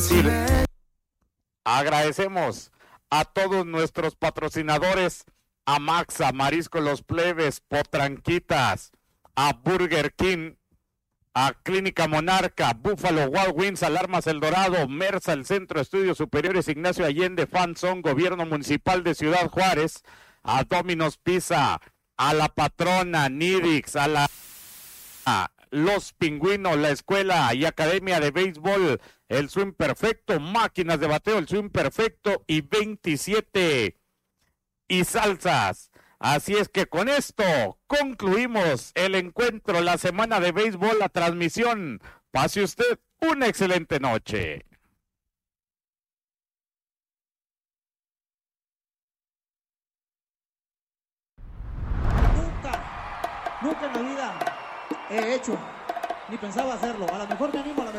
decir, agradecemos a todos nuestros patrocinadores, a Maxa, Marisco Los Plebes, Potranquitas, a Burger King, a Clínica Monarca, Buffalo Wild Wings, Alarmas El Dorado, Mersa, el Centro de Estudios Superiores Ignacio Allende, Fanzón, Gobierno Municipal de Ciudad Juárez, a Domino's Pizza, a La Patrona, Nidix, a Los Pingüinos, la Escuela y Academia de Béisbol, el Swing Perfecto, Máquinas de Bateo, el Swing Perfecto y 27 y Salsas. Así es que con esto concluimos el encuentro, la semana de béisbol, la transmisión. Pase usted una excelente noche. Nunca en la vida he hecho, ni pensaba hacerlo. A lo mejor me animo, a lo mejor